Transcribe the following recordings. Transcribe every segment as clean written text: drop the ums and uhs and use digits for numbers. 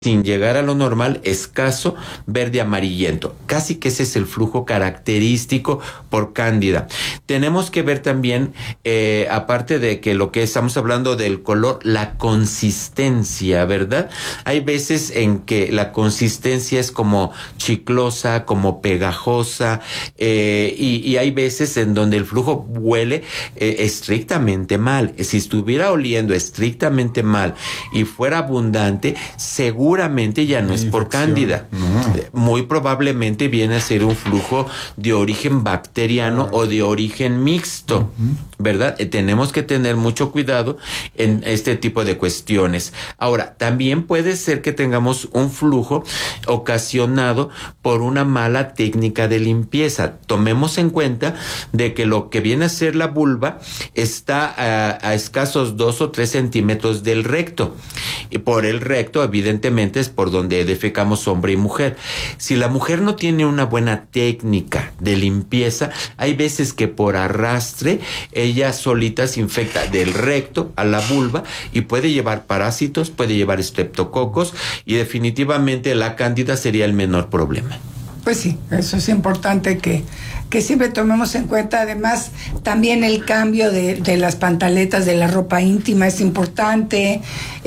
sin llegar a lo normal, escaso, verde amarillento. Casi que ese es el flujo característico por cándida. Tenemos que ver también, aparte de que lo que estamos hablando del color, la consistencia, ¿verdad? Hay veces en que la consistencia es como chiclosa, como pegajosa, y hay veces en donde el flujo huele estrictamente mal. Si estuviera oliendo estrictamente mal y fuera abundante, seguramente ya no es por cándida. Muy probablemente viene a ser un flujo de origen bacteriano o de origen mixto, ¿verdad? Tenemos que tener mucho cuidado en este tipo de cuestiones. Ahora, también puede ser que tengamos un flujo ocasionado por una mala técnica de limpieza. Tomemos en cuenta de que lo que viene a ser la vulva está a escasos 2 o 3 centímetros del recto. Y por el recto, evidentemente, es por donde defecamos hombre y mujer. Si la mujer no tiene una buena técnica de limpieza, hay veces que por arrastre ella solita se infecta del recto a la vulva y puede llevar parásitos, puede llevar estreptococos, y definitivamente la cándida sería el menor problema. Pues sí, eso es importante que siempre tomemos en cuenta. Además, también el cambio de las pantaletas, de la ropa íntima es importante.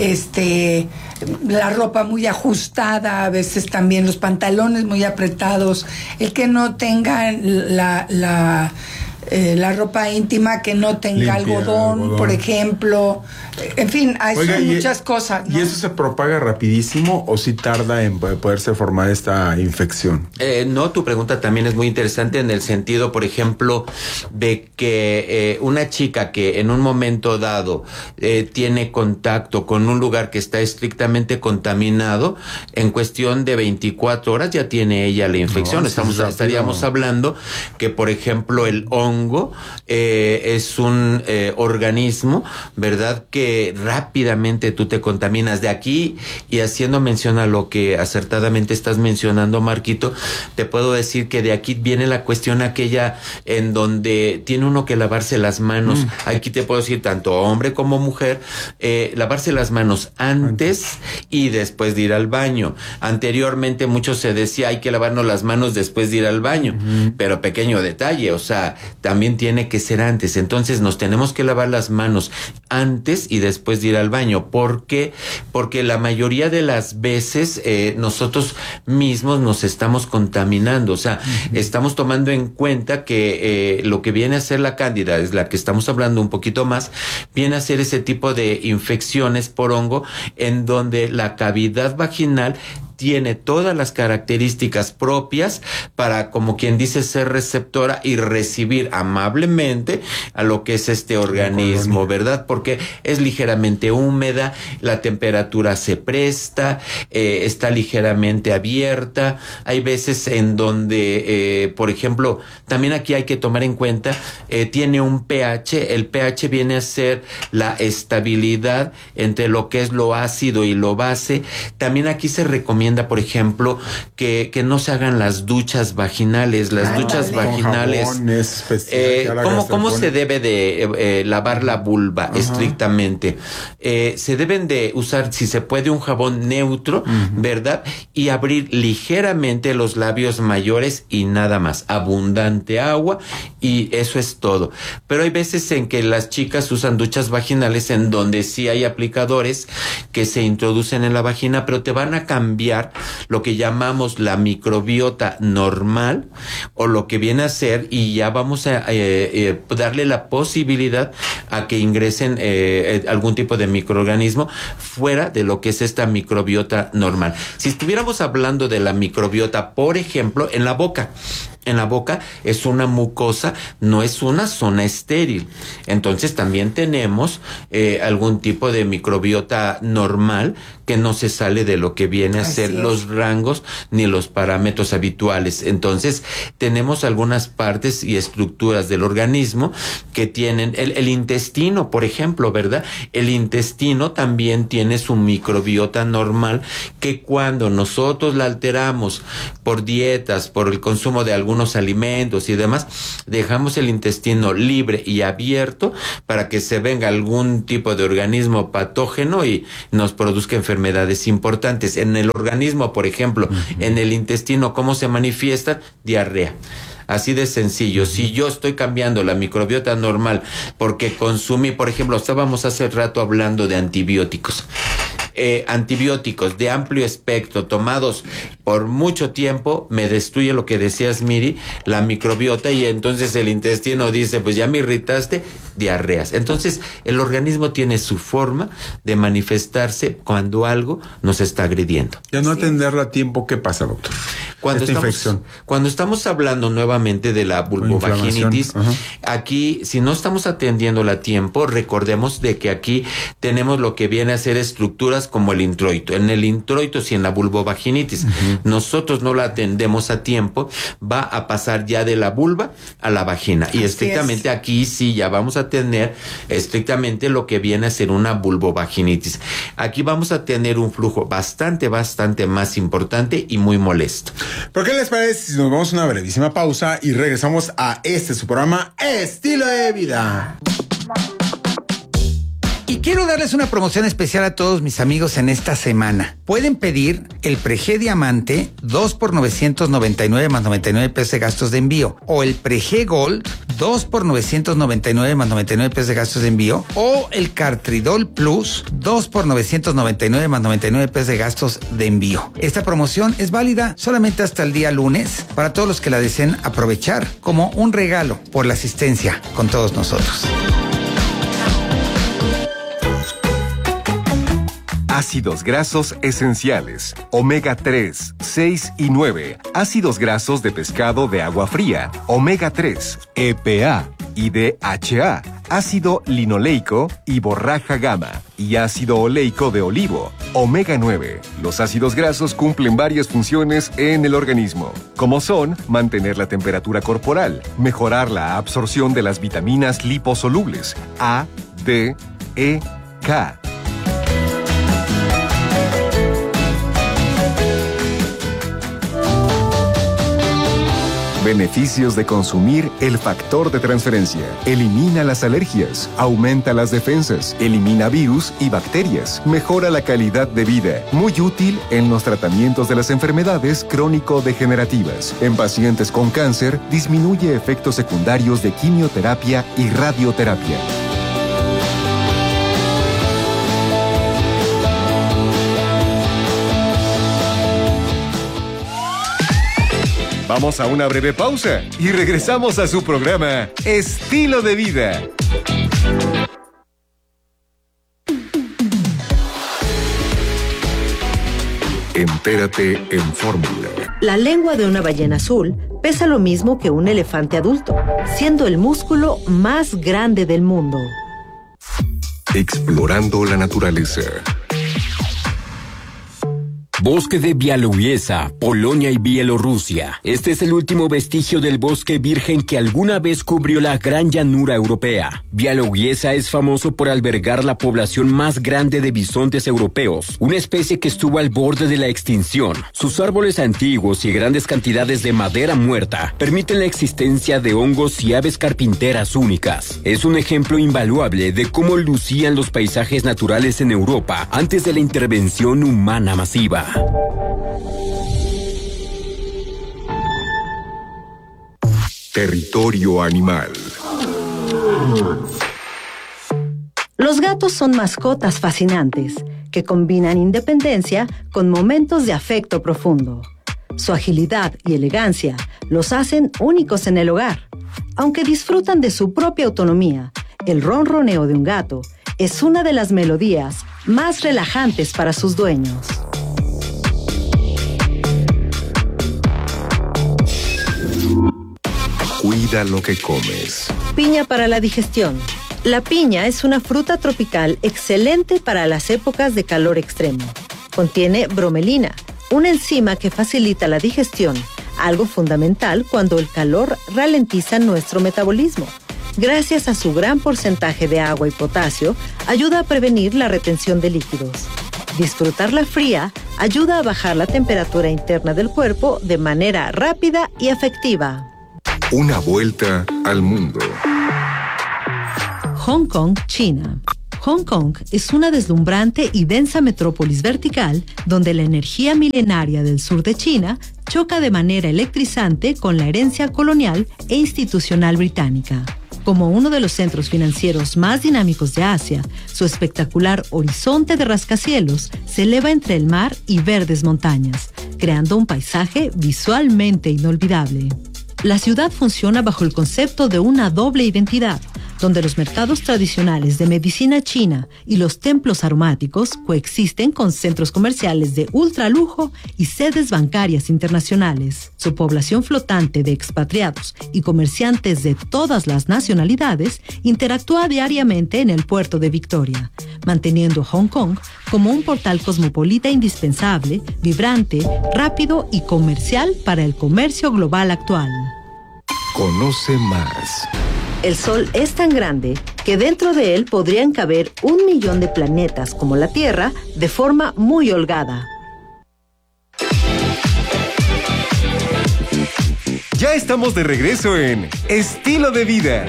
La ropa muy ajustada, a veces también los pantalones muy apretados. El que no tenga la ropa íntima, que no tenga limpia, algodón, por ejemplo. En fin, hay muchas cosas, ¿no? ¿Y eso se propaga rapidísimo o si tarda en poderse formar esta infección? No, tu pregunta también es muy interesante en el sentido, por ejemplo, de que una chica que en un momento dado tiene contacto con un lugar que está estrictamente contaminado, en cuestión de 24 horas ya tiene ella la infección. Estaríamos hablando que, por ejemplo, el hongo es un organismo, ¿verdad?, que rápidamente tú te contaminas. De aquí, y haciendo mención a lo que acertadamente estás mencionando, Marquito, te puedo decir que de aquí viene la cuestión aquella en donde tiene uno que lavarse las manos. Aquí te puedo decir, tanto hombre como mujer, lavarse las manos antes y después de ir al baño. Anteriormente mucho se decía, hay que lavarnos las manos después de ir al baño, pero pequeño detalle, o sea, también tiene que ser antes. Entonces nos tenemos que lavar las manos antes y después de ir al baño. ¿Por qué? Porque la mayoría de las veces nosotros mismos nos estamos contaminando. O sea, estamos tomando en cuenta que lo que viene a ser la cándida, es la que estamos hablando un poquito más, viene a ser ese tipo de infecciones por hongo en donde la cavidad vaginal tiene todas las características propias para, como quien dice, ser receptora y recibir amablemente a lo que es este organismo, ¿verdad? Porque es ligeramente húmeda, la temperatura se presta, está ligeramente abierta. Hay veces en donde, por ejemplo, también aquí hay que tomar en cuenta, tiene un pH. El pH viene a ser la estabilidad entre lo que es lo ácido y lo base. También aquí se recomienda, por ejemplo, que no se hagan las duchas vaginales. Las duchas vaginales, ¿cómo se debe de lavar la vulva estrictamente? Se deben de usar, si se puede, un jabón neutro, ¿verdad? Y abrir ligeramente los labios mayores y nada más. Abundante agua y eso es todo. Pero hay veces en que las chicas usan duchas vaginales en donde sí hay aplicadores que se introducen en la vagina, pero te van a cambiar lo que llamamos la microbiota normal, o lo que viene a ser, y ya vamos a darle la posibilidad a que ingresen algún tipo de microorganismo fuera de lo que es esta microbiota normal. Si estuviéramos hablando de la microbiota, por ejemplo, en la boca es una mucosa, no es una zona estéril. Entonces también tenemos algún tipo de microbiota normal que no se sale de lo que viene a ser los rangos ni los parámetros habituales. Entonces tenemos algunas partes y estructuras del organismo que tienen el intestino, por ejemplo, ¿verdad? El intestino también tiene su microbiota normal, que cuando nosotros la alteramos por dietas, por el consumo de algún algunos alimentos y demás, dejamos el intestino libre y abierto para que se venga algún tipo de organismo patógeno y nos produzca enfermedades importantes. En el organismo, por ejemplo, en el intestino, ¿cómo se manifiesta? Diarrea. Así de sencillo. Si yo estoy cambiando la microbiota normal porque consumí, por ejemplo, estábamos hace rato hablando de antibióticos. Antibióticos de amplio espectro tomados por mucho tiempo me destruye, lo que decías, Miri, la microbiota, y entonces el intestino dice, pues ya me irritaste, diarreas. Entonces el organismo tiene su forma de manifestarse cuando algo nos está agrediendo. Ya no atenderla a tiempo, ¿qué pasa, doctor? Cuando estamos hablando nuevamente de la vulvovaginitis, aquí, si no estamos atendiéndola a tiempo, recordemos de que aquí tenemos lo que viene a ser estructuras como el introito. En el introito, si en la vulvovaginitis nosotros no la atendemos a tiempo, va a pasar ya de la vulva a la vagina. Y estrictamente aquí sí ya vamos a tener estrictamente lo que viene a ser una vulvovaginitis. Aquí vamos a tener un flujo bastante más importante y muy molesto. ¿Por qué les parece si nos vamos a una brevísima pausa y regresamos a su programa Estilo de Vida? Y quiero darles una promoción especial a todos mis amigos en esta semana. Pueden pedir el Pre-G Diamante 2 por 999 más 99 pesos de gastos de envío, o el Pre-G Gold 2 por 999 más 99 pesos de gastos de envío, o el Cartridol Plus 2 por 999 más 99 pesos de gastos de envío. Esta promoción es válida solamente hasta el día lunes para todos los que la deseen aprovechar como un regalo por la asistencia con todos nosotros. Ácidos grasos esenciales, omega 3, 6 y 9, ácidos grasos de pescado de agua fría, omega 3, EPA y DHA, ácido linoleico y borraja gamma, y ácido oleico de olivo, omega 9. Los ácidos grasos cumplen varias funciones en el organismo, como son mantener la temperatura corporal, mejorar la absorción de las vitaminas liposolubles A, D, E, K. Beneficios de consumir el factor de transferencia. Elimina las alergias, aumenta las defensas, elimina virus y bacterias, mejora la calidad de vida. Muy útil en los tratamientos de las enfermedades crónico-degenerativas. En pacientes con cáncer, disminuye efectos secundarios de quimioterapia y radioterapia. Vamos a una breve pausa y regresamos a su programa Estilo de Vida. Entérate en Fórmula. La lengua de una ballena azul pesa lo mismo que un elefante adulto, siendo el músculo más grande del mundo. Explorando la naturaleza. Bosque de Białowieża, Polonia y Bielorrusia. Este es el último vestigio del bosque virgen que alguna vez cubrió la gran llanura europea. Białowieża es famoso por albergar la población más grande de bisontes europeos, una especie que estuvo al borde de la extinción. Sus árboles antiguos y grandes cantidades de madera muerta permiten la existencia de hongos y aves carpinteras únicas. Es un ejemplo invaluable de cómo lucían los paisajes naturales en Europa antes de la intervención humana masiva. Territorio animal. Los gatos son mascotas fascinantes que combinan independencia con momentos de afecto profundo. Su agilidad y elegancia los hacen únicos en el hogar. Aunque disfrutan de su propia autonomía, el ronroneo de un gato es una de las melodías más relajantes para sus dueños. Cuida lo que comes. Piña para la digestión. La piña es una fruta tropical excelente para las épocas de calor extremo. Contiene bromelina, una enzima que facilita la digestión, algo fundamental cuando el calor ralentiza nuestro metabolismo. Gracias a su gran porcentaje de agua y potasio, ayuda a prevenir la retención de líquidos. Disfrutarla fría ayuda a bajar la temperatura interna del cuerpo de manera rápida y efectiva. Una vuelta al mundo. Hong Kong, China. Hong Kong es una deslumbrante y densa metrópolis vertical donde la energía milenaria del sur de China choca de manera electrizante con la herencia colonial e institucional británica. Como uno de los centros financieros más dinámicos de Asia, su espectacular horizonte de rascacielos se eleva entre el mar y verdes montañas, creando un paisaje visualmente inolvidable. La ciudad funciona bajo el concepto de una doble identidad, donde los mercados tradicionales de medicina china y los templos aromáticos coexisten con centros comerciales de ultralujo y sedes bancarias internacionales. Su población flotante de expatriados y comerciantes de todas las nacionalidades interactúa diariamente en el puerto de Victoria, manteniendo a Hong Kong como un portal cosmopolita indispensable, vibrante, rápido y comercial para el comercio global actual. Conoce más. El Sol es tan grande que dentro de él podrían caber 1 millón de planetas como la Tierra de forma muy holgada. Ya estamos de regreso en Estilo de Vida.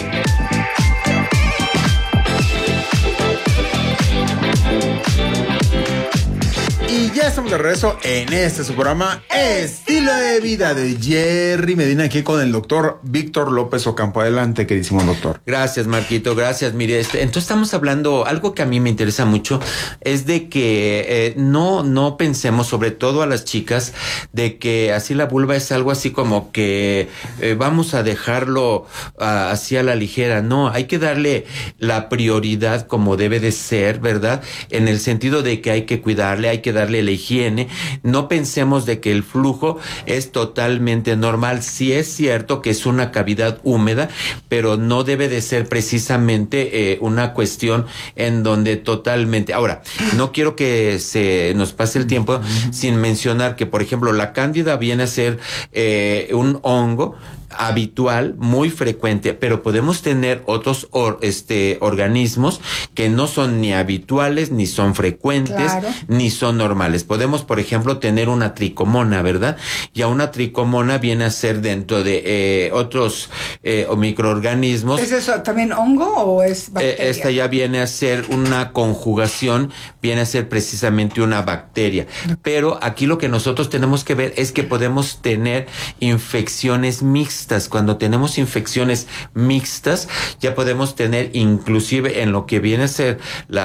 Y ya estamos de regreso en su programa Estilo de Vida de Jerry Medina, aquí con el doctor Víctor López Ocampo. Adelante, queridísimo doctor. Gracias, Marquito, gracias. Mire, entonces estamos hablando, algo que a mí me interesa mucho, es de que no pensemos, sobre todo a las chicas, de que así la vulva es algo así como que vamos a dejarlo así a la ligera. No, hay que darle la prioridad como debe de ser, ¿verdad? En el sentido de que hay que cuidarle, hay que darle la higiene. No pensemos de que el flujo es totalmente normal. Sí es cierto que es una cavidad húmeda, pero no debe de ser precisamente una cuestión en donde totalmente... Ahora, no quiero que se nos pase el tiempo sin mencionar que, por ejemplo, la cándida viene a ser un hongo habitual, muy frecuente, pero podemos tener otros organismos que no son ni habituales, ni son frecuentes, claro, ni son normales. Podemos, por ejemplo, tener una tricomona, ¿verdad? Y a una tricomona viene a ser dentro de otros microorganismos. ¿Es eso también hongo o es bacteria? Esta ya viene a ser una conjugación, viene a ser precisamente una bacteria. Pero aquí lo que nosotros tenemos que ver es que podemos tener infecciones mixtas. Cuando tenemos infecciones mixtas, ya podemos tener inclusive en lo que viene a ser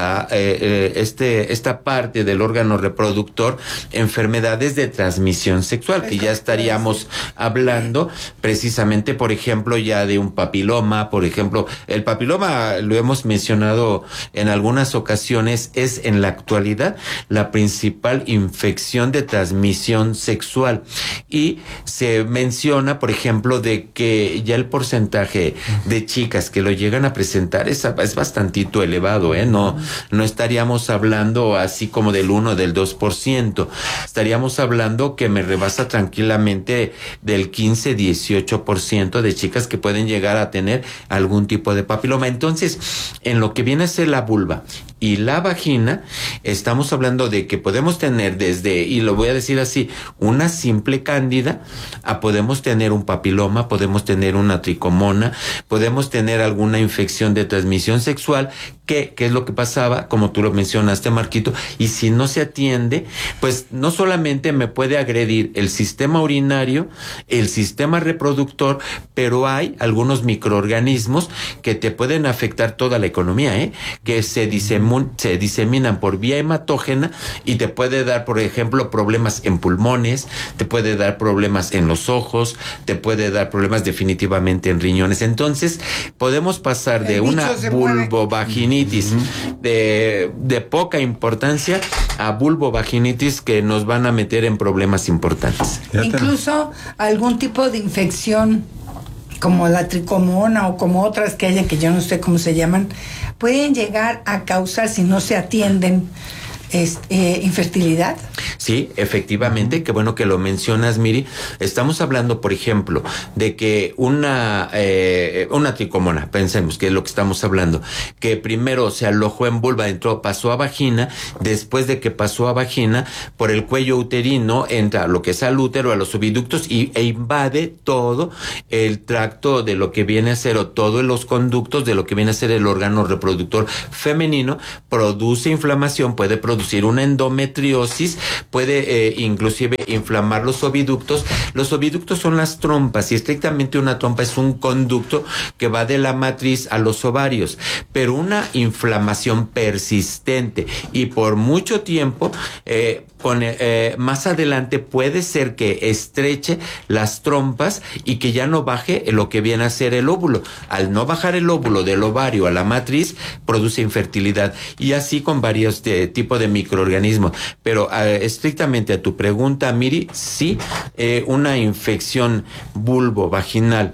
esta parte del órgano reproductor, enfermedades de transmisión sexual, que ya estaríamos hablando precisamente, por ejemplo, ya de un papiloma. Por ejemplo, el papiloma, lo hemos mencionado en algunas ocasiones, es en la actualidad la principal infección de transmisión sexual, y se menciona, por ejemplo, de que ya el porcentaje de chicas que lo llegan a presentar es bastantito elevado, no estaríamos hablando así como del 1, del 2%, estaríamos hablando que me rebasa tranquilamente del 15-18% de chicas que pueden llegar a tener algún tipo de papiloma. Entonces, en lo que viene a ser la vulva y la vagina, estamos hablando de que podemos tener desde, y lo voy a decir así, una simple cándida, a podemos tener un papiloma, podemos tener una tricomona, podemos tener alguna infección de transmisión sexual, que es lo que pasaba, como tú lo mencionaste, Marquito, y si no se atiende, pues no solamente me puede agredir el sistema urinario, el sistema reproductor, pero hay algunos microorganismos que te pueden afectar toda la economía, que se diseminan por vía hematógena y te puede dar, por ejemplo, problemas en pulmones, te puede dar problemas en los ojos, te puede dar problemas definitivamente en riñones. Entonces, podemos pasar de una vulvovaginitis de poca importancia a vulvovaginitis que nos van a meter en problemas importantes. Incluso algún tipo de infección como la tricomona o como otras que haya, que yo no sé cómo se llaman, pueden llegar a causar, si no se atienden, infertilidad. Sí, efectivamente, qué bueno que lo mencionas, Miri. Estamos hablando, por ejemplo, de que una tricomona, pensemos que es lo que estamos hablando, que primero se alojó en vulva, pasó a vagina, después de que pasó a vagina, por el cuello uterino entra lo que es al útero, a los oviductos e invade todo el tracto de lo que viene a ser, o todos los conductos de lo que viene a ser el órgano reproductor femenino, produce inflamación, puede producir una endometriosis, puede inclusive inflamar los oviductos. Los oviductos son las trompas, y estrictamente una trompa es un conducto que va de la matriz a los ovarios, pero una inflamación persistente y por mucho tiempo, más adelante puede ser que estreche las trompas y que ya no baje lo que viene a ser el óvulo. Al no bajar el óvulo del ovario a la matriz, produce infertilidad, y así con varios tipos de microorganismos. Pero estrictamente a tu pregunta, Miri, sí, una infección vulvo-vaginal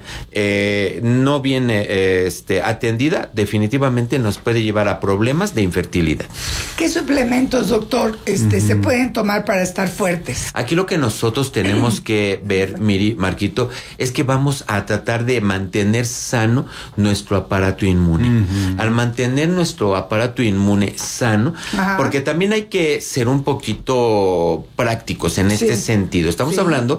no viene atendida, definitivamente nos puede llevar a problemas de infertilidad. ¿Qué suplementos, doctor, se pueden tomar para estar fuertes? Aquí lo que nosotros tenemos que ver, Miri, Marquito, es que vamos a tratar de mantener sano nuestro aparato inmune. Al mantener nuestro aparato inmune sano, porque también hay que ser un poquito prácticos en este sentido. Estamos hablando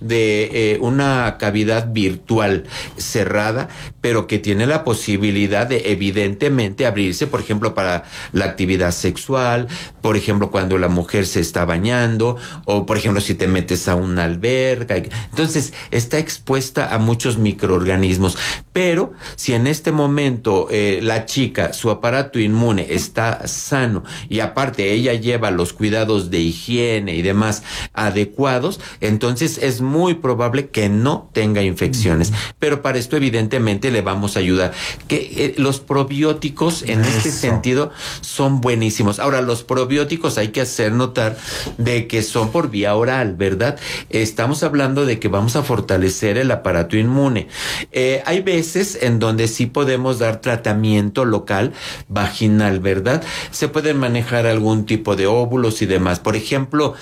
de una cavidad virtual cerrada, pero que tiene la posibilidad de evidentemente abrirse, por ejemplo, para la actividad sexual, por ejemplo, cuando la mujer se está bañando, o por ejemplo, si te metes a una alberca. Entonces, está expuesta a muchos microorganismos. Pero si en este momento la chica, su aparato inmune está sano, y aparte ella lleva los cuidados de higiene y demás adecuados, entonces es muy probable que no tenga infecciones. Pero para esto evidentemente le vamos a ayudar. Que los probióticos en este sentido son buenísimos. Ahora, los probióticos hay que hacer notar de que son por vía oral, ¿verdad? Estamos hablando de que vamos a fortalecer el aparato inmune. Hay veces en donde sí podemos dar tratamiento local vaginal, ¿verdad? Se pueden manejar algún tipo de óvulos y demás. Por ejemplo,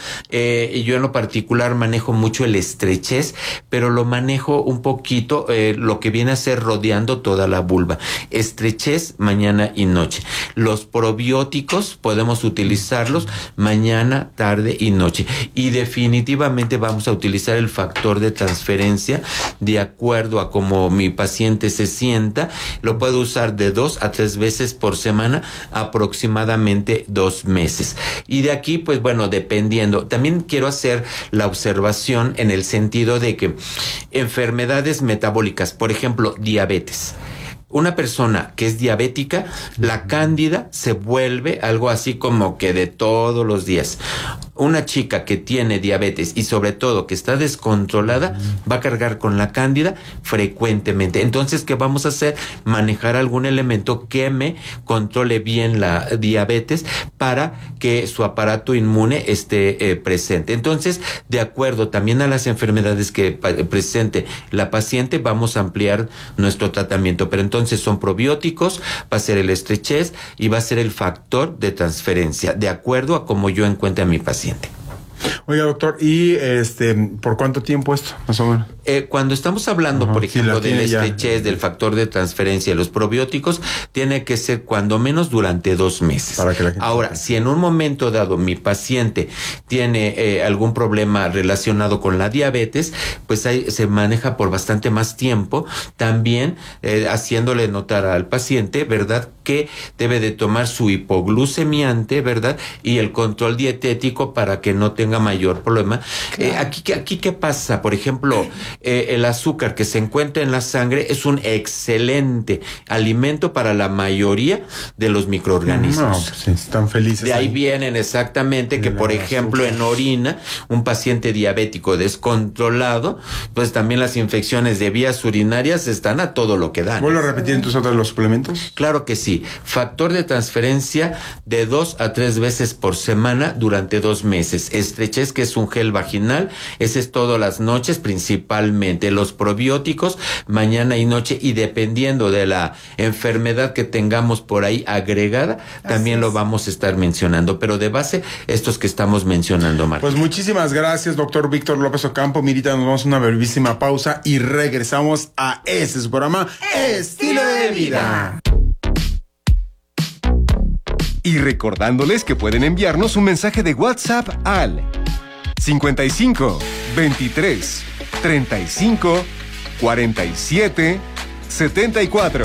yo en lo particular manejo mucho el estrechez, pero lo manejo un poquito, lo que viene a ser rodeando toda la vulva. Estrechez mañana y noche. Los probióticos podemos utilizarlos mañana, tarde y noche. Y definitivamente vamos a utilizar el factor de transferencia de acuerdo a cómo mi paciente se sienta. Lo puedo usar de 2 a 3 veces por semana, aproximadamente 2 meses. Y de aquí, pues bueno, dependiendo. También quiero hacer la observación en el sentido de que enfermedades metabólicas, por ejemplo, diabetes. Una persona que es diabética, la cándida se vuelve algo así como que de todos los días. Una chica que tiene diabetes y sobre todo que está descontrolada, va a cargar con la cándida frecuentemente. Entonces, ¿qué vamos a hacer? Manejar algún elemento que me controle bien la diabetes para que su aparato inmune esté presente. Entonces, de acuerdo también a las enfermedades que presente la paciente, vamos a ampliar nuestro tratamiento. Pero entonces son probióticos, va a ser el estrechez y va a ser el factor de transferencia, de acuerdo a cómo yo encuentre a mi paciente. Oiga, doctor, ¿y por cuánto tiempo esto, más o menos? Cuando estamos hablando, por ejemplo, del estrechez, del factor de transferencia, los probióticos, tiene que ser cuando menos durante 2 meses. Para que la gente... Ahora, si en un momento dado mi paciente tiene algún problema relacionado con la diabetes, pues ahí se maneja por bastante más tiempo, también haciéndole notar al paciente, ¿verdad?, que debe de tomar su hipoglucemiante, ¿verdad?, y el control dietético para que no tenga mayor problema. Claro. Aquí ¿qué pasa? Por ejemplo, el azúcar que se encuentra en la sangre es un excelente alimento para la mayoría de los microorganismos. No, pues están felices. De ahí vienen exactamente que, por ejemplo, en orina, un paciente diabético descontrolado, pues también las infecciones de vías urinarias están a todo lo que dan. ¿Vuelvo a repetir entonces otra de los suplementos? Claro que sí. Factor de transferencia de 2 a 3 veces por semana durante 2 meses. estrechez, que es un gel vaginal. Ese es todas las noches, principalmente. Los probióticos, mañana y noche, y dependiendo de la enfermedad que tengamos por ahí agregada, también lo vamos a estar mencionando. Pero de base, estos que estamos mencionando, Marta. Pues muchísimas gracias, doctor Víctor López Ocampo. Mirita, nos vamos a una brevísima pausa y regresamos a su programa Estilo de Vida. Y recordándoles que pueden enviarnos un mensaje de WhatsApp al 55 23 35 47 74.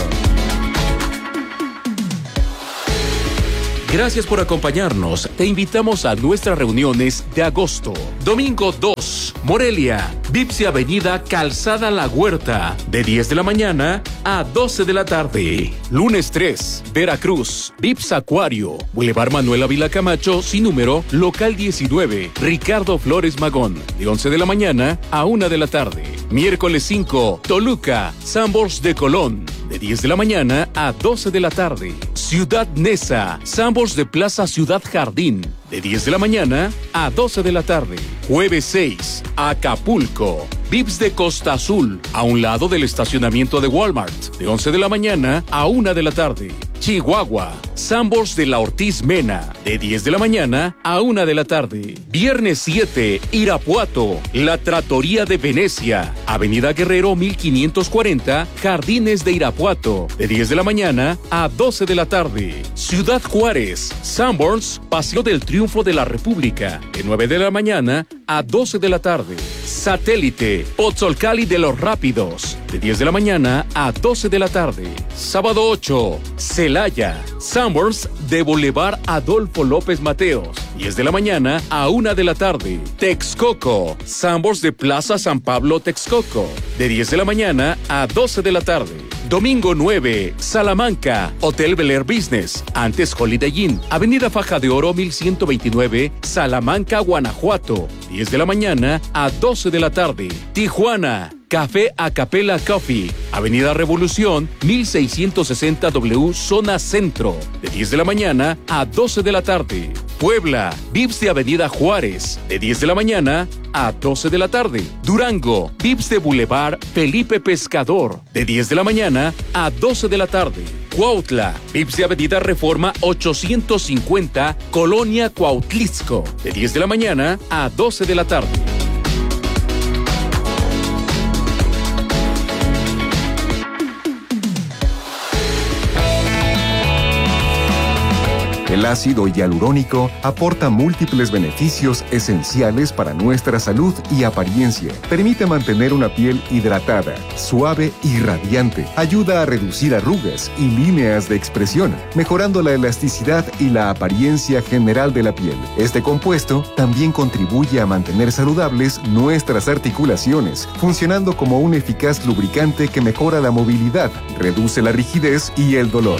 Gracias por acompañarnos. Te invitamos a nuestras reuniones de agosto. Domingo 2, Morelia, Vipsi Avenida, Calzada La Huerta, de 10 de la mañana a 12 de la tarde. Lunes 3, Veracruz, Vips Acuario, Boulevard Manuel Ávila Camacho, sin número, local 19, Ricardo Flores Magón, de 11 de la mañana a 1 de la tarde. Miércoles 5, Toluca, Sambors de Colón, de 10 de la mañana a 12 de la tarde. Ciudad Neza, Sambors de Plaza Ciudad Jardín, de 10 de la mañana a 12 de la tarde. Jueves 6, Acapulco, Vips de Costa Azul, a un lado del estacionamiento de Walmart, de 11 de la mañana a 1 de la tarde. Chihuahua, Sambors de la Ortiz Mena, de 10 de la mañana a 1 de la tarde. Viernes 7, Irapuato, La Trattoria de Venecia, Avenida Guerrero 1540, Jardines de Irapuato, de 10 de la mañana a 12 de la tarde. Ciudad Juárez, Sambors, Paseo del Triunfo de la República, de 9 de la mañana a 12 de la tarde. Satélite, Pozzolcali de los Rápidos, de 10 de la mañana a 12 de la tarde. Sábado 8, Celaya, Sambors de Boulevard Adolfo López Mateos, 10 de la mañana a 1 de la tarde. Texcoco, Sambors de Plaza San Pablo Texcoco, de 10 de la mañana a 12 de la tarde. Domingo 9, Salamanca, Hotel Bel Air Business, antes Holiday Inn, Avenida Faja de Oro 1129, Salamanca, Guanajuato, 10 de la mañana a 12 de la tarde. Tijuana, Café Acapella Coffee, Avenida Revolución 1660 W, Zona Centro, de 10 de la mañana a 12 de la tarde. Puebla, Vips de Avenida Juárez, de 10 de la mañana a 12 de la tarde. Durango, Vips de Boulevard Felipe Pescador, de 10 de la mañana a 12 de la tarde. Cuautla, Vips de Avenida Reforma 850, Colonia Cuautlisco, de 10 de la mañana a 12 de la tarde. El ácido hialurónico aporta múltiples beneficios esenciales para nuestra salud y apariencia. Permite mantener una piel hidratada, suave y radiante. Ayuda a reducir arrugas y líneas de expresión, mejorando la elasticidad y la apariencia general de la piel. Este compuesto también contribuye a mantener saludables nuestras articulaciones, funcionando como un eficaz lubricante que mejora la movilidad, reduce la rigidez y el dolor.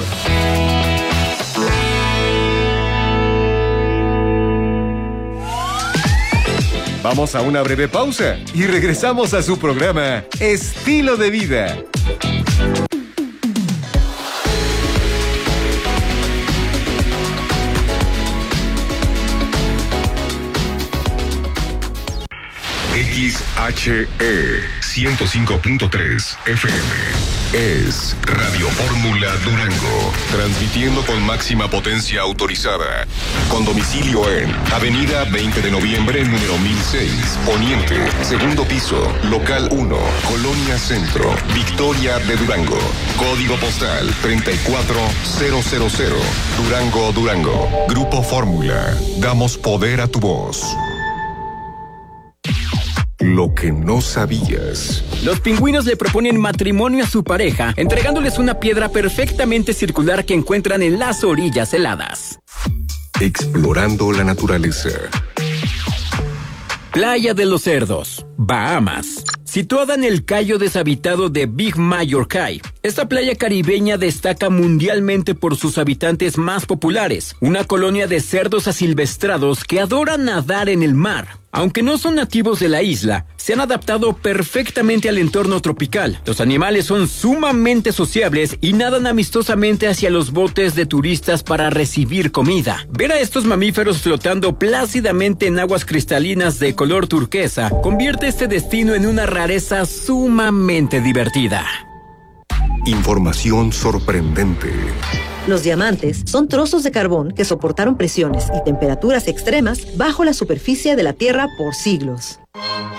Vamos a una breve pausa y regresamos a su programa Estilo de Vida. XHE 105.3 FM es Radio Fórmula Durango, transmitiendo con máxima potencia autorizada, con domicilio en Avenida 20 de Noviembre, número 1006, Poniente, segundo piso, local 1, Colonia Centro, Victoria de Durango, código postal 34000, Durango, Durango. Grupo Fórmula, damos poder a tu voz. Lo que no sabías. Los pingüinos le proponen matrimonio a su pareja, entregándoles una piedra perfectamente circular que encuentran en las orillas heladas. Explorando la naturaleza. Playa de los Cerdos, Bahamas. Situada en el cayo deshabitado de Big Major Cay, Esta playa caribeña destaca mundialmente por sus habitantes más populares, una colonia de cerdos asilvestrados que adoran nadar en el mar. Aunque no son nativos de la isla, se han adaptado perfectamente al entorno tropical. Los animales son sumamente sociables y nadan amistosamente hacia los botes de turistas para recibir comida. Ver a estos mamíferos flotando plácidamente en aguas cristalinas de color turquesa convierte este destino en una rareza sumamente divertida. Información sorprendente. Los diamantes son trozos de carbón que soportaron presiones y temperaturas extremas bajo la superficie de la Tierra por siglos.